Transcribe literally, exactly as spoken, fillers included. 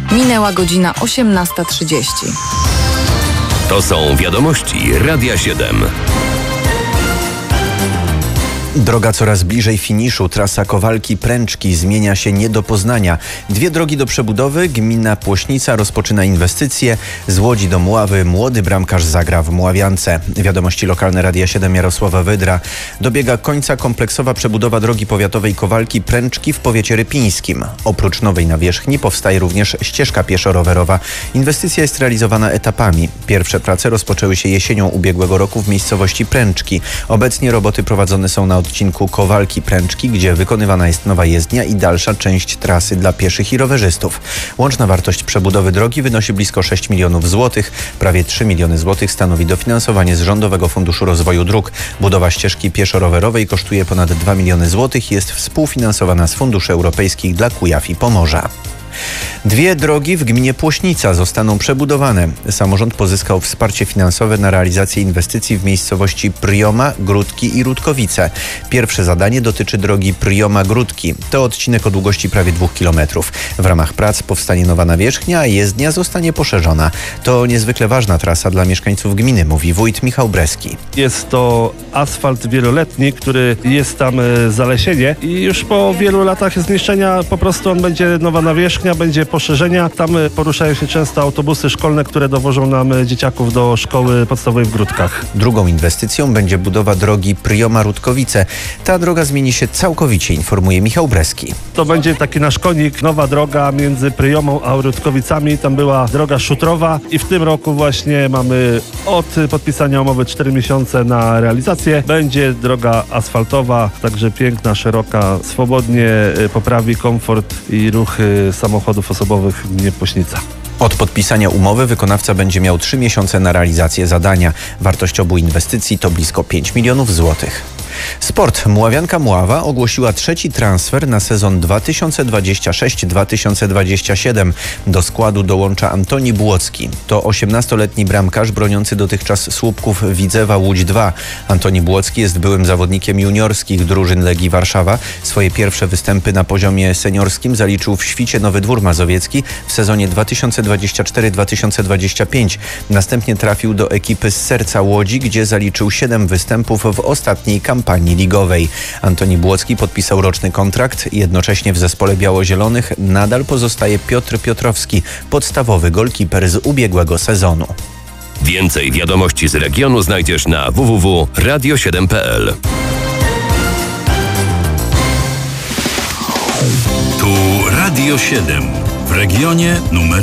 Minęła godzina osiemnasta trzydzieści. To są wiadomości Radia siedem. Droga coraz bliżej finiszu. Trasa Kowalki-Pręczki zmienia się nie do poznania. Dwie drogi do przebudowy. Gmina Płośnica rozpoczyna inwestycje. Z Łodzi do Mławy młody bramkarz zagra w Mławiance. Wiadomości lokalne Radia siedem Jarosława Wydra. Dobiega końca kompleksowa przebudowa drogi powiatowej Kowalki-Pręczki w powiecie rypińskim. Oprócz nowej nawierzchni powstaje również ścieżka pieszo-rowerowa. Inwestycja jest realizowana etapami. Pierwsze prace rozpoczęły się jesienią ubiegłego roku w miejscowości Pręczki. Obecnie roboty prowadzone są na odcinku Kowalki-Pręczki, gdzie wykonywana jest nowa jezdnia i dalsza część trasy dla pieszych i rowerzystów. Łączna wartość przebudowy drogi wynosi blisko sześć milionów złotych. Prawie trzy miliony złotych stanowi dofinansowanie z Rządowego Funduszu Rozwoju Dróg. Budowa ścieżki pieszo-rowerowej kosztuje ponad dwa miliony złotych i jest współfinansowana z funduszy europejskich dla Kujaw i Pomorza. Dwie drogi w gminie Płośnica zostaną przebudowane. Samorząd pozyskał wsparcie finansowe na realizację inwestycji w miejscowości Pryjoma, Gródki i Rutkowice. Pierwsze zadanie dotyczy drogi Pryjoma-Gródki. To odcinek o długości prawie dwóch kilometrów. W ramach prac powstanie nowa nawierzchnia, a jezdnia zostanie poszerzona. To niezwykle ważna trasa dla mieszkańców gminy, mówi wójt Michał Breski. Jest to asfalt wieloletni, który jest tam zalesienie i już po wielu latach zniszczenia po prostu on będzie nowa nawierzchnia, będzie poszerzenia. Tam poruszają się często autobusy szkolne, które dowożą nam dzieciaków do szkoły podstawowej w Gródkach. Drugą inwestycją będzie budowa drogi Pryjoma-Rutkowice. Ta droga zmieni się całkowicie, informuje Michał Breski. To będzie taki nasz konik, nowa droga między Pryjomą a Rutkowicami. Tam była droga szutrowa i w tym roku właśnie mamy od podpisania umowy cztery miesiące na realizację. Będzie droga asfaltowa, także piękna, szeroka, swobodnie poprawi komfort i ruchy samochodów osobowych w gminie Płośnica. Od podpisania umowy wykonawca będzie miał trzy miesiące na realizację zadania. Wartość obu inwestycji to blisko pięć milionów złotych. Sport. Mławianka Mława ogłosiła trzeci transfer na sezon dwa tysiące dwudziesty szósty dwa tysiące dwudziesty siódmy. Do składu dołącza Antoni Błocki. To osiemnastoletni bramkarz broniący dotychczas słupków Widzewa Łódź dwa. Antoni Błocki jest byłym zawodnikiem juniorskich drużyn Legii Warszawa. Swoje pierwsze występy na poziomie seniorskim zaliczył w Świcie Nowy Dwór Mazowiecki w sezonie dwa tysiące dwudziestym czwartym dwa tysiące dwudziestym piątym. Następnie trafił do ekipy z Serca Łodzi, gdzie zaliczył siedem występów w ostatniej kampanii ligowej. Antoni Błocki podpisał roczny kontrakt. Jednocześnie w zespole biało-zielonych nadal pozostaje Piotr Piotrowski, podstawowy golkiper z ubiegłego sezonu. Więcej wiadomości z regionu znajdziesz na w w w kropka radio siedem kropka p l. Tu Radio siedem w regionie numer